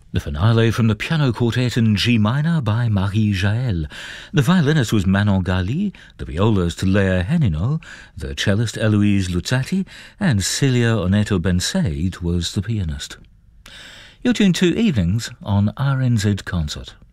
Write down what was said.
The finale from the piano quartet in G minor by Marie Jael. The violinist was Manon Gali, the violist Lea Henino, the cellist Eloise Luzzati, and Celia Oneto Ben-Said was the pianist. You're tuned to Evenings on RNZ Concert.